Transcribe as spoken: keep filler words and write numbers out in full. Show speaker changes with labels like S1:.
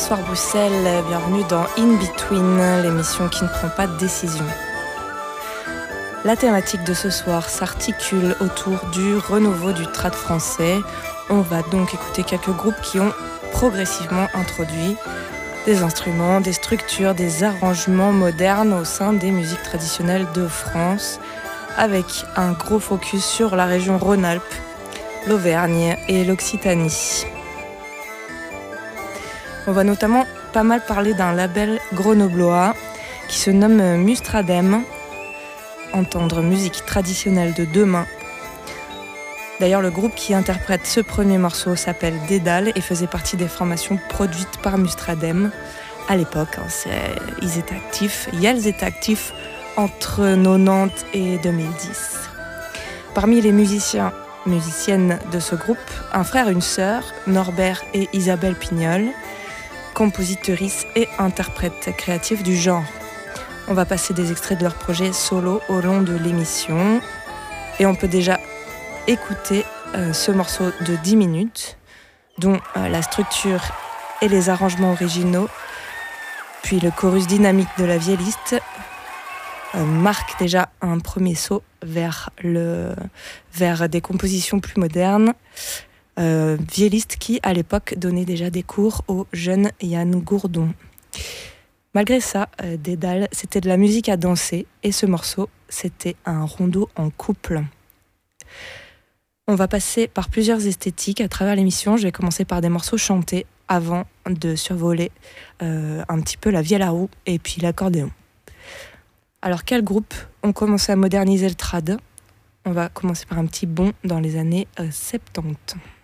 S1: Bonsoir Bruxelles, bienvenue dans In Between, l'émission qui ne prend pas de décision. La thématique de ce soir s'articule autour du renouveau du trad français. On va donc écouter quelques groupes qui ont progressivement introduit des instruments, des structures, des arrangements modernes au sein des musiques traditionnelles de France, avec un gros focus sur la région Rhône-Alpes, l'Auvergne et l'Occitanie. On va notamment pas mal parler d'un label grenoblois qui se nomme Mustradem, entendre musique traditionnelle de demain. D'ailleurs, le groupe qui interprète ce premier morceau s'appelle Dédale et faisait partie des formations produites par Mustradem à l'époque. Hein, c'est, ils étaient actifs, Yels étaient actifs entre quatre-vingt-dix et deux mille dix. Parmi les musiciens, musiciennes de ce groupe, un frère et une sœur, Norbert et Isabelle Pignol, compositeuristes et interprètes créatifs du genre. On va passer des extraits de leur projet solo au long de l'émission et on peut déjà écouter euh, ce morceau de dix minutes dont euh, la structure et les arrangements originaux puis le chorus dynamique de la vielliste euh, marquent déjà un premier saut vers, le, vers des compositions plus modernes. Euh, vielliste qui, à l'époque, donnait déjà des cours au jeune Yann Gourdon. Malgré ça, euh, Dédale, c'était de la musique à danser, et ce morceau, c'était un rondeau en couple. On va passer par plusieurs esthétiques à travers l'émission. Je vais commencer par des morceaux chantés avant de survoler euh, un petit peu la vielle à roue et puis l'accordéon. Alors, quels groupes ont commencé à moderniser le trad ? On va commencer par un petit bond dans les années euh, soixante-dix.